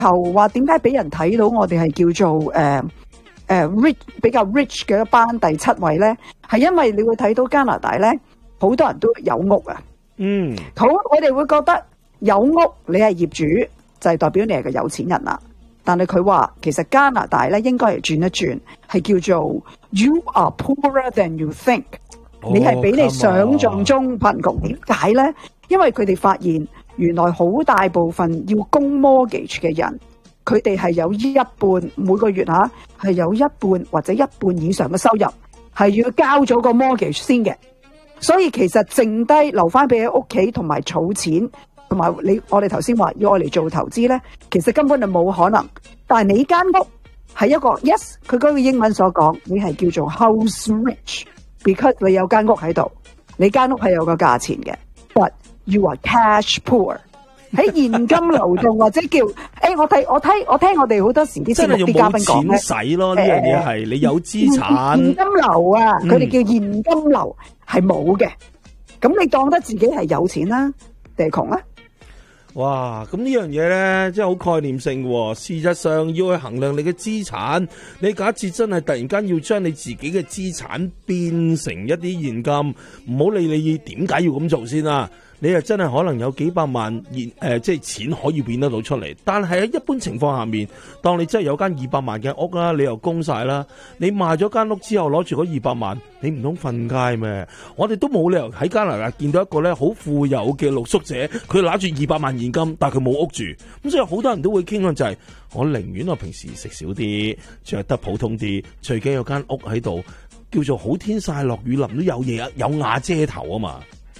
頭話點解俾人睇到我哋係叫做rich 比較 rich 嘅一班第7位咧？係因為你會睇到加拿大咧，好多人都有屋啊。好，我哋會覺得有屋你係業主就係代表你係個有錢人啦。但係佢話其實加拿大咧應該係轉一轉，係叫做 You are poorer than you think。你係比你想象中貧窮。點解咧？因為佢哋發現原來好大部分要供 mortgage 嘅人，佢哋係有一半每個月係有一半或者一半以上嘅收入係要交咗個 mortgage 先嘅。所以其實剩低留翻俾喺屋企同埋儲錢，同埋我哋頭先話要愛嚟做投資咧，其實根本就冇可能。但係你間屋係一個 yes， 佢嗰個英文所講，你係叫做 house rich，because 你有間屋喺度，你間屋係有個價錢嘅。But you are cash poor。喺現金流動或者叫我聽我哋好多時啲節目啲嘉賓講咧， 真係要冇錢使咯。呢樣嘢係你有資產現金流啊，佢哋叫現金流係冇嘅。咁你當得自己係有錢啦，定係窮啦？ 哇！咁呢樣嘢咧，真係好概念性喎。事實上要去衡量你嘅資產，你假設真係突然間要將你自己嘅資產變成一啲現金，唔好理你點解要咁做先啦。你係真係可能有幾百萬即係錢可以變得到出嚟，但係喺一般情況下面，當你真係有間200萬嘅屋啦，你又供晒啦，你賣咗間屋之後攞住嗰200萬，你唔通瞓街咩？我哋都冇理由喺加拿大見到一個咧好富有嘅露宿者，佢拿住200萬現金，但係佢冇屋住，咁所以好多人都會傾向就係，我寧願我平時食少啲，着得普通啲，最緊有間屋喺度，叫做好天曬落雨淋都有嘢有瓦遮頭啊嘛。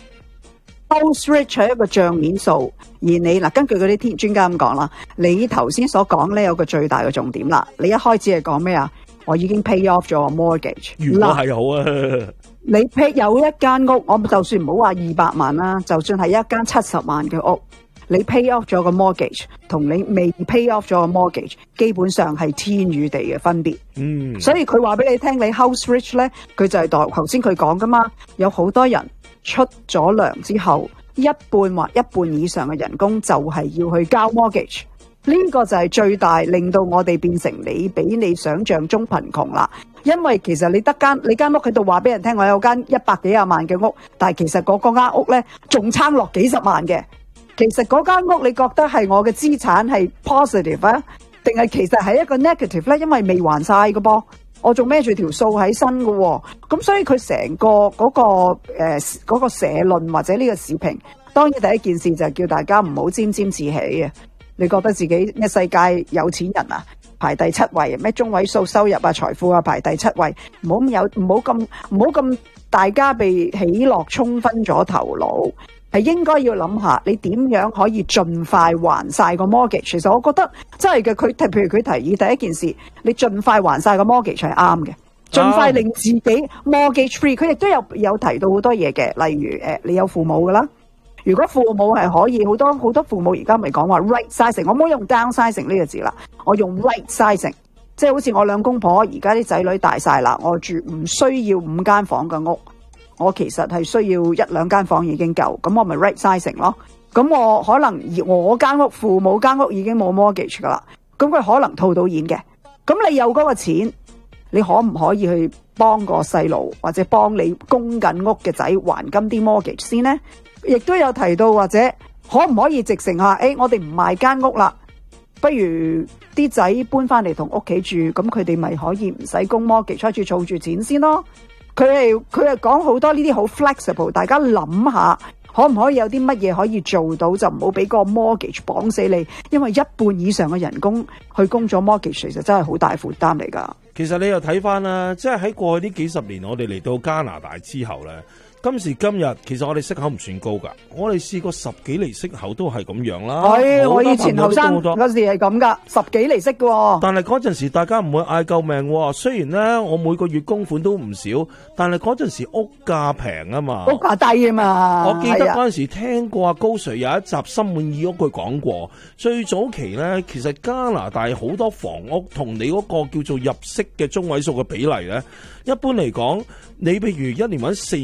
House rich 係一個帳面數，而你根據嗰啲專家咁講啦，你頭先所講咧有個最大嘅重點啦。你一開始係講咩啊？我已經 pay off 咗 mortgage。 如果係好啊， 你 pay 有一間屋，我就算唔好話200萬啦，就算係一間70萬嘅屋，你 pay off 咗個 mortgage， 同你未 pay off 咗個 mortgage， 基本上係天與地嘅分別。所以佢話俾你聽，你 house rich 咧，佢就係頭先佢講噶嘛，有好多人出咗糧之後，一半或一半以上嘅人工就係要去交 mortgage。呢個就係最大令到我哋變成你比你想象中貧窮啦。因為其實你間屋喺度話俾人聽，我有間100幾廿萬嘅屋，但係其實嗰間屋咧仲撐落幾十萬嘅。其實嗰間屋你覺得係我嘅資產係 positive 啊，定係其實係一個 negative 咧？因為未還晒嘅噃。我仲孭住條數喺身嘅喎，咁所以佢成個嗰個社論或者呢個時評，當然第一件事就係叫大家唔好沾沾自喜啊！你覺得自己咩世界有錢人啊，排第7位，咩中位數收入啊、財富啊排第7位，唔好咁大家被喜樂沖昏咗頭腦。係應該要諗下，你點樣可以盡快還晒個 mortgage？ 其實我覺得真係嘅，譬如佢提議第一件事，你盡快還晒個 mortgage 係啱嘅，盡快令自己 mortgage free。佢亦都有提到好多嘢嘅，例如你有父母噶啦，如果父母係可以，好多父母而家咪講話 right sizing， 我唔好用 down sizing 呢個字啦，我用 right sizing， 即係好似我兩公婆而家啲仔女大晒啦，我住唔需要5間房嘅屋。我其實係需要1-2間房已經夠，咁我咪 right sizing 咯。咁我可能我間屋、父母間屋已經冇 mortgage 噶啦，咁佢可能套到現嘅。咁你有嗰個錢，你可唔可以去幫個細路或者幫你供緊屋嘅仔還金啲 mortgage 先呢？亦都有提到或者可唔可以直成下，我哋唔賣間屋啦，不如啲仔搬翻嚟同屋企住，咁佢哋咪可以唔使供 mortgage， 開始儲住錢先咯。佢係講好多呢啲好 flexible， 大家諗下可唔可以有啲乜嘢可以做到，就唔好俾個 mortgage 綁死你，因為一半以上嘅人工去供咗 mortgage， 其實真係好大負擔嚟㗎。 其實你又睇翻啦，即係喺過去呢幾十年，我哋嚟到加拿大之後咧，今時今日其實我哋息口唔算高㗎，我哋試過10幾厘息口都係咁樣啦。 我以前後生嗰時係咁㗎，10幾厘息㗎。 但係嗰陣時大家唔會嗌救命喎，雖然咧我每個月供款都唔少，但係嗰陣時屋價平啊嘛， 屋價低啊嘛。 我記得嗰陣時聽過阿高 Sir 有一集心滿意屋佢講過，最早期咧其實加拿大好多房屋同你嗰個叫做入息嘅中位數嘅比例咧，一般嚟講，你譬如一年搵4萬咧。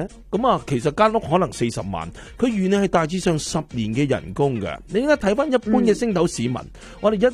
咧？咁啊，其實間屋可能40萬，佢預你係大致上10年嘅人工嘅。你應該睇翻一般嘅星斗市民，我哋